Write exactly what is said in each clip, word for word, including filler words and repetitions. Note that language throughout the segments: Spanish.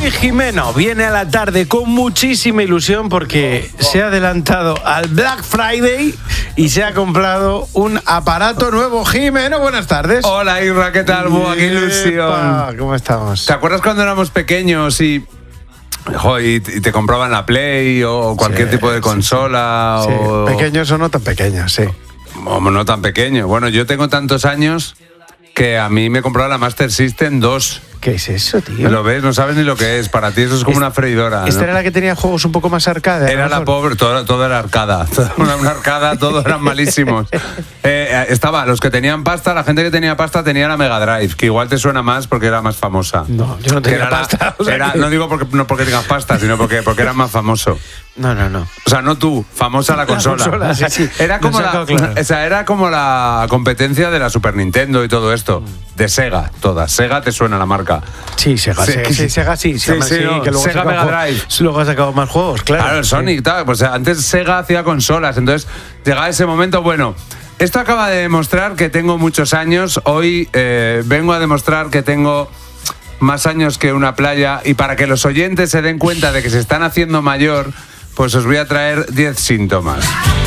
Hoy Jimeno viene a la tarde con muchísima ilusión porque se ha adelantado al Black Friday y se ha comprado un aparato nuevo. Jimeno, buenas tardes. Hola Isra, ¿qué tal? Buah, qué ilusión. ¿Cómo estamos? ¿Te acuerdas cuando éramos pequeños y, jo, y te compraban la Play o cualquier sí, tipo de consola? Sí, sí. O... Pequeños o no tan pequeños, sí. O no tan pequeños. Bueno, yo tengo tantos años que a mí me compraron la Master System dos. ¿Qué es eso, tío? ¿Lo ves? No sabes ni lo que es. Para ti eso es como una freidora. ¿Esta ¿no? era la que tenía juegos un poco más arcade? Era la pobre, todo, todo era arcada. Una, una arcada, todos eran malísimos. Eh, estaba, los que tenían pasta, la gente que tenía pasta tenía la Mega Drive, que igual te suena más porque era más famosa. No, yo no tenía pasta. La, o sea era, que... No digo porque, no porque tengas pasta, sino porque, porque era más famoso. No, no, no. O sea, no tú, famosa la consola. La consola, sí, sí. Era como la, claro. o sea, era como la competencia de la Super Nintendo y todo esto. De Sega, todas. Sega te suena la marca. Sí, Sega, sí, Sega, sí, sí, Sega sí. Sí, sí, sí no, que luego Sega Mega Drive. Luego ha sacado más juegos, claro. Claro, el Sonic, sí. tal. Pues antes Sega hacía consolas, entonces llegaba ese momento, bueno... Esto acaba de demostrar que tengo muchos años. Hoy eh, vengo a demostrar que tengo más años que una playa. Y para que los oyentes se den cuenta de que se están haciendo mayor, pues os voy a traer diez síntomas.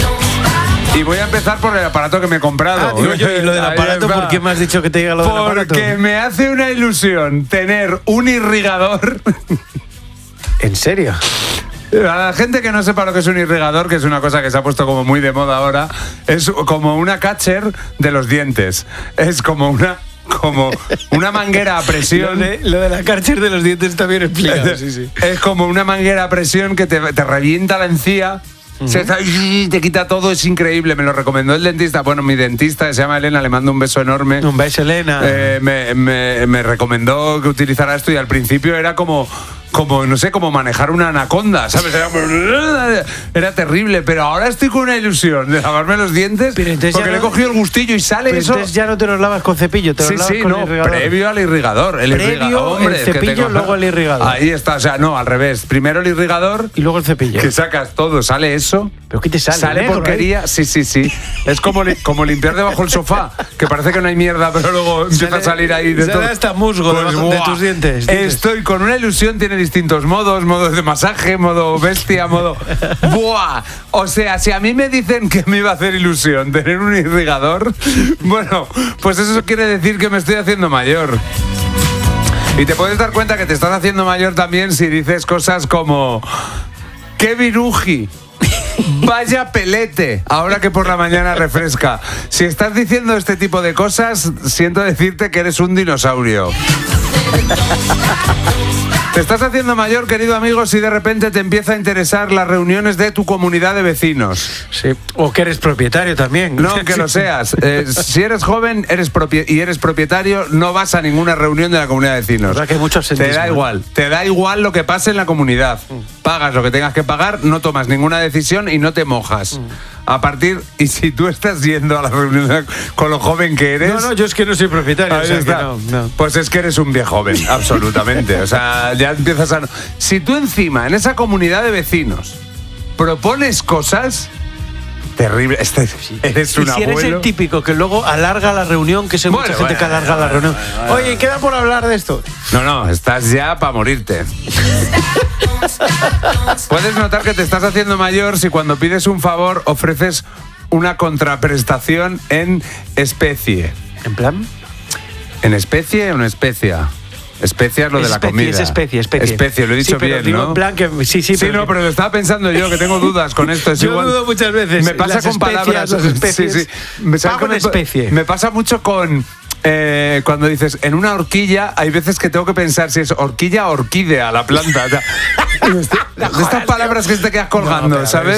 Y voy a empezar por el aparato que me he comprado. Ah, digo yo, ¿y lo del aparato por qué me has dicho que te diga lo del aparato? Porque me hace una ilusión tener un irrigador. ¿En serio? A la gente que no sepa lo que es un irrigador, que es una cosa que se ha puesto como muy de moda ahora, es como una catcher de los dientes. Es como una como una manguera a presión. Lo de, lo de la catcher de los dientes está bien explicado. Sí, sí. Es como una manguera a presión que te, te revienta la encía. Uh-huh. Se, te quita todo, es increíble. Me lo recomendó el dentista. Bueno, mi dentista, que se llama Elena, le mando un beso enorme. Un beso, Elena. Eh, me, me, me recomendó que utilizara esto y al principio era como... Como, no sé, como manejar una anaconda, ¿sabes? Era, era terrible, pero ahora estoy con una ilusión de lavarme los dientes porque no, le he cogido el gustillo y sale pero eso. Entonces ya no te los lavas con cepillo, te los sí, lavas sí, con no, el irrigador. Previo al irrigador. El Previo irrigador, hombre, el cepillo, tengo... luego el irrigador. Ahí está, o sea, no, al revés. Primero el irrigador y luego el cepillo. Que sacas todo, sale eso. ¿Pero qué te sale? Sale negro, porquería, ¿eh? sí, sí, sí. Es como, li- como limpiar debajo del sofá, que parece que no hay mierda, pero luego empieza sale, a salir ahí de sale todo. hasta musgo pues, debajo de tus dientes. ¿dices? Estoy con una ilusión, tiene distintos modos, modos de masaje, modo bestia, modo... ¡Buah! O sea, si a mí me dicen que me iba a hacer ilusión tener un irrigador, bueno, pues eso quiere decir que me estoy haciendo mayor. Y te puedes dar cuenta que te estás haciendo mayor también si dices cosas como... ¡Qué viruji! Vaya pelete, ahora que por la mañana refresca. Si estás diciendo este tipo de cosas, siento decirte que eres un dinosaurio. Te estás haciendo mayor, querido amigo, si de repente te empieza a interesar las reuniones de tu comunidad de vecinos. Sí. O que eres propietario también. No, que lo seas. Eh, si eres joven eres propie- y eres propietario, no vas a ninguna reunión de la comunidad de vecinos. ¿Verdad que hay mucho absentismo? Te da igual, te da igual lo que pase en la comunidad. Pagas lo que tengas que pagar, no tomas ninguna decisión y no te mojas. A partir, y si tú estás yendo a la reunión con lo joven que eres... No, no, yo es que no soy propietario. Ahí O sea, está. que no, no. Pues es que eres un viejo joven, absolutamente. O sea, ya empiezas a... Si tú encima, en esa comunidad de vecinos, propones cosas... Terrible, este, eres un y si eres abuelo. el típico que luego alarga la reunión, que es Bueno, mucha gente bueno, que alarga bueno, la reunión. bueno, bueno, Oye, queda por hablar de esto. No, no, estás ya para morirte. Puedes notar que te estás haciendo mayor si cuando pides un favor ofreces una contraprestación en especie. ¿En plan? ¿En especie o en especia? Especia es lo de la Especie, comida. Es especie, especie. Especie, lo he dicho sí, pero bien, digo ¿no? En plan que, sí, sí, Sí, pero no, que... pero lo estaba pensando yo, que tengo dudas con esto. Es yo igual. dudo muchas veces. Me pasa Las con especias, palabras. las especies. Sí, sí. Me, Pago en me, especie. Me pasa mucho con... Eh, cuando dices en una horquilla, hay veces que tengo que pensar si es horquilla o orquídea la planta. O sea, de estas palabras que te quedas colgando, no, ¿sabes?